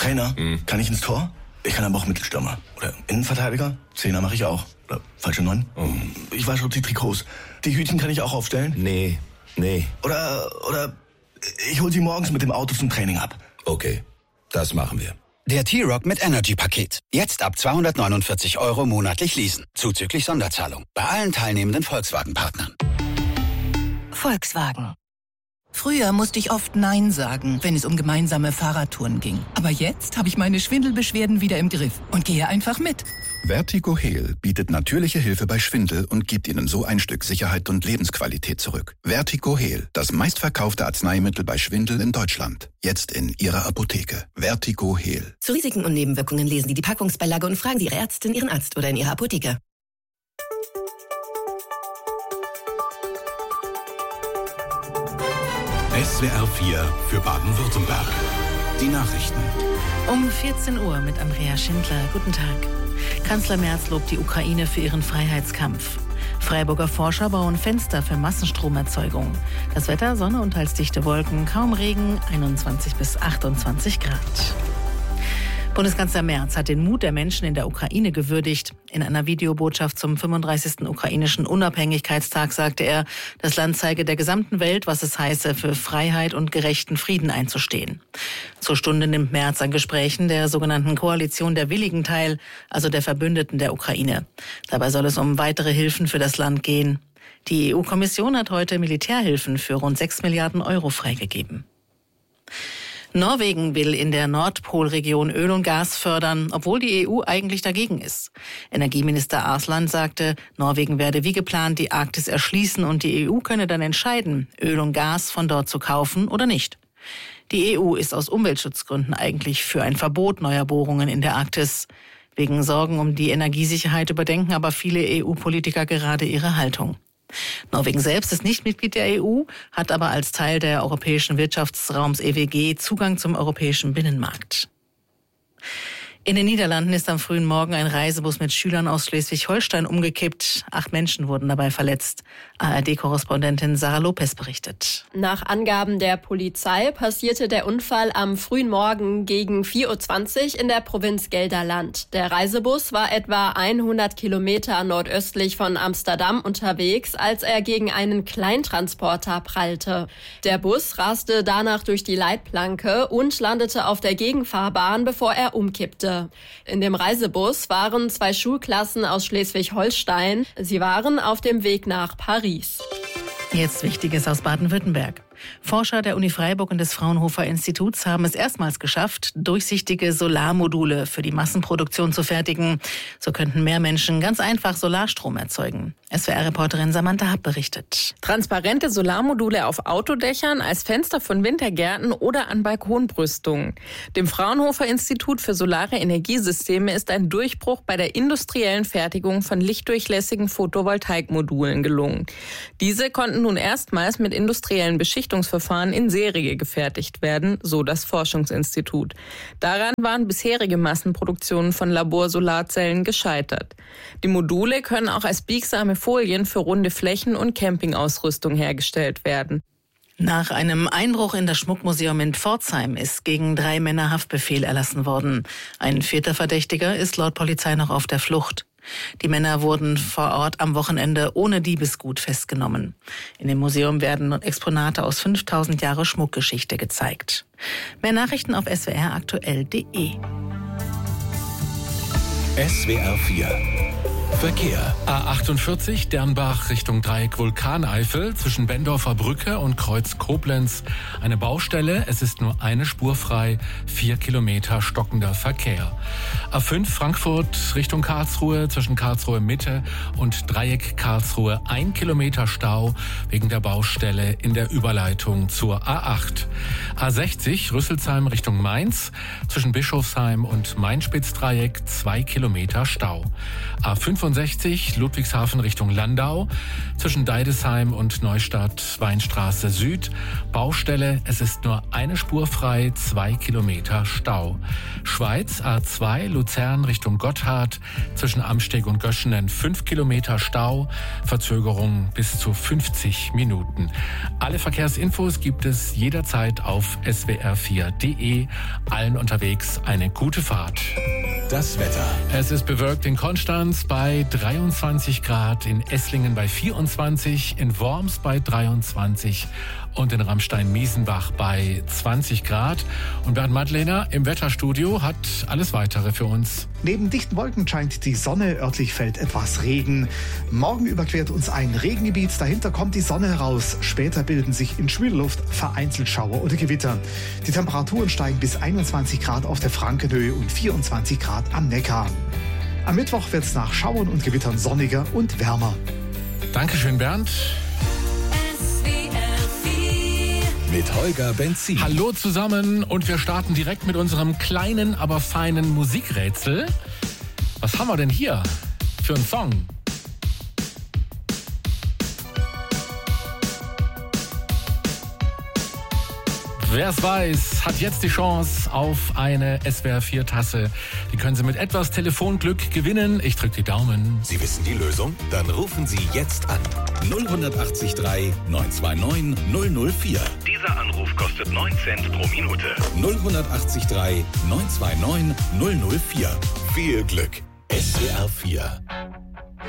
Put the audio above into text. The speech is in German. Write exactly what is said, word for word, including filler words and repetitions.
Trainer, Hm. kann ich ins Tor? Ich kann aber auch Mittelstürmer. Oder Innenverteidiger? Zehner mache ich auch. Oder falsche Neun? Oh. Ich weiß schon die Trikots. Die Hütchen kann ich auch aufstellen? Nee, nee. Oder, oder ich hol sie morgens mit dem Auto zum Training ab. Okay, das machen wir. Der T-Rock mit Energy-Paket. Jetzt ab zweihundertneunundvierzig Euro monatlich leasen. Zuzüglich Sonderzahlung. Bei allen teilnehmenden Volkswagen-Partnern. Volkswagen. Früher musste ich oft Nein sagen, wenn es um gemeinsame Fahrradtouren ging. Aber jetzt habe ich meine Schwindelbeschwerden wieder im Griff und gehe einfach mit. Vertigo Heal bietet natürliche Hilfe bei Schwindel und gibt Ihnen so ein Stück Sicherheit und Lebensqualität zurück. Vertigo Heal, das meistverkaufte Arzneimittel bei Schwindel in Deutschland. Jetzt in Ihrer Apotheke. Vertigo Heal. Zu Risiken und Nebenwirkungen lesen Sie die Packungsbeilage und fragen Sie Ihre Ärztin, Ihren Arzt oder in Ihrer Apotheke. S W R vier für Baden-Württemberg. Die Nachrichten. Um vierzehn Uhr mit Andrea Schindler. Guten Tag. Kanzler Merz lobt die Ukraine für ihren Freiheitskampf. Freiburger Forscher bauen Fenster für Massenstromerzeugung. Das Wetter, Sonne und teils dichte Wolken, kaum Regen, einundzwanzig bis achtundzwanzig Grad. Bundeskanzler Merz hat den Mut der Menschen in der Ukraine gewürdigt. In einer Videobotschaft zum fünfunddreißigsten ukrainischen Unabhängigkeitstag sagte er, das Land zeige der gesamten Welt, was es heiße, für Freiheit und gerechten Frieden einzustehen. Zur Stunde nimmt Merz an Gesprächen der sogenannten Koalition der Willigen teil, also der Verbündeten der Ukraine. Dabei soll es um weitere Hilfen für das Land gehen. Die E U-Kommission hat heute Militärhilfen für rund sechs Milliarden Euro freigegeben. Norwegen will in der Nordpolregion Öl und Gas fördern, obwohl die E U eigentlich dagegen ist. Energieminister Arsland sagte, Norwegen werde wie geplant die Arktis erschließen und die E U könne dann entscheiden, Öl und Gas von dort zu kaufen oder nicht. Die E U ist aus Umweltschutzgründen eigentlich für ein Verbot neuer Bohrungen in der Arktis. Wegen Sorgen um die Energiesicherheit überdenken aber viele E U-Politiker gerade ihre Haltung. Norwegen selbst ist nicht Mitglied der E U, hat aber als Teil der europäischen Wirtschaftsraums E W G Zugang zum europäischen Binnenmarkt. In den Niederlanden ist am frühen Morgen ein Reisebus mit Schülern aus Schleswig-Holstein umgekippt. Acht Menschen wurden dabei verletzt. A R D-Korrespondentin Sarah Lopez berichtet. Nach Angaben der Polizei passierte der Unfall am frühen Morgen gegen vier Uhr zwanzig in der Provinz Gelderland. Der Reisebus war etwa hundert Kilometer nordöstlich von Amsterdam unterwegs, als er gegen einen Kleintransporter prallte. Der Bus raste danach durch die Leitplanke und landete auf der Gegenfahrbahn, bevor er umkippte. In dem Reisebus waren zwei Schulklassen aus Schleswig-Holstein. Sie waren auf dem Weg nach Paris. Jetzt Wichtiges aus Baden-Württemberg. Forscher der Uni Freiburg und des Fraunhofer Instituts haben es erstmals geschafft, durchsichtige Solarmodule für die Massenproduktion zu fertigen. So könnten mehr Menschen ganz einfach Solarstrom erzeugen. S W R-Reporterin Samantha Happ berichtet. Transparente Solarmodule auf Autodächern, als Fenster von Wintergärten oder an Balkonbrüstungen. Dem Fraunhofer Institut für solare Energiesysteme ist ein Durchbruch bei der industriellen Fertigung von lichtdurchlässigen Photovoltaikmodulen gelungen. Diese konnten nun erstmals mit industriellen Beschichtungsverfahren in Serie gefertigt werden, so das Forschungsinstitut. Daran waren bisherige Massenproduktionen von Laborsolarzellen gescheitert. Die Module können auch als biegsame Folien für runde Flächen und Campingausrüstung hergestellt werden. Nach einem Einbruch in das Schmuckmuseum in Pforzheim ist gegen drei Männer Haftbefehl erlassen worden. Ein vierter Verdächtiger ist laut Polizei noch auf der Flucht. Die Männer wurden vor Ort am Wochenende ohne Diebesgut festgenommen. In dem Museum werden Exponate aus fünftausend Jahre Schmuckgeschichte gezeigt. Mehr Nachrichten auf s w r aktuell punkt de. S W R vier Verkehr. A achtundvierzig Dernbach Richtung Dreieck Vulkaneifel zwischen Bendorfer Brücke und Kreuz Koblenz. Eine Baustelle, es ist nur eine Spur frei, vier Kilometer stockender Verkehr. A fünf Frankfurt Richtung Karlsruhe zwischen Karlsruhe Mitte und Dreieck Karlsruhe ein Kilometer Stau wegen der Baustelle in der Überleitung zur A acht. A sechzig Rüsselsheim Richtung Mainz zwischen Bischofsheim und Main-Spitz-Dreieck zwei Kilometer Stau. A fünfundsechzig fünfundsechzig Ludwigshafen Richtung Landau zwischen Deidesheim und Neustadt Weinstraße Süd. Baustelle, es ist nur eine Spur frei, zwei Kilometer Stau. Schweiz A zwei Luzern Richtung Gotthard zwischen Amsteg und Göschenen fünf Kilometer Stau, Verzögerung bis zu fünfzig Minuten. Alle Verkehrsinfos gibt es jederzeit auf s w r vier punkt d e. Allen unterwegs eine gute Fahrt. Das Wetter. Es ist bewölkt in Konstanz bei dreiundzwanzig Grad, in Esslingen bei vierundzwanzig, in Worms bei dreiundzwanzig und in Ramstein-Miesenbach bei zwanzig Grad. Und Bernd Madlener im Wetterstudio hat alles Weitere für uns. Neben dichten Wolken scheint die Sonne, örtlich fällt etwas Regen. Morgen überquert uns ein Regengebiet, dahinter kommt die Sonne heraus. Später bilden sich in schwüler Luft vereinzelt Schauer oder Gewitter. Die Temperaturen steigen bis einundzwanzig Grad auf der Frankenhöhe und vierundzwanzig Grad am Neckar. Am Mittwoch wird es nach Schauern und Gewittern sonniger und wärmer. Dankeschön, Bernd. Mit Holger Benzin. Hallo zusammen und wir starten direkt mit unserem kleinen, aber feinen Musikrätsel. Was haben wir denn hier für einen Song? Wer es weiß, hat jetzt die Chance auf eine S W R vier Tasse. Die können Sie mit etwas Telefonglück gewinnen. Ich drücke die Daumen. Sie wissen die Lösung? Dann rufen Sie jetzt an. null acht drei neun zwei neun null null vier. Dieser Anruf kostet neun Cent pro Minute. null acht drei neun zwei neun null null vier. Viel Glück. S W R vier.